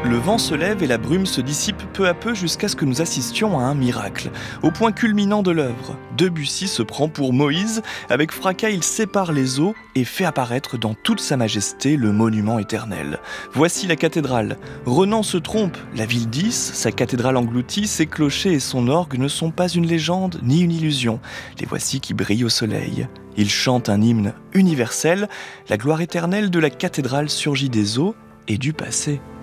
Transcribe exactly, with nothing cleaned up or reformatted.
Le vent se lève et la brume se dissipe peu à peu jusqu'à ce que nous assistions à un miracle. Au point culminant de l'œuvre, Debussy se prend pour Moïse. Avec fracas, il sépare les eaux et fait apparaître dans toute sa majesté le monument éternel. Voici la cathédrale. Renan se trompe. La ville d'Is, sa cathédrale engloutie, ses clochers et son orgue ne sont pas une légende ni une illusion. Les voici qui brillent au soleil. Il chante un hymne universel. La gloire éternelle de la cathédrale surgit des eaux et du passé.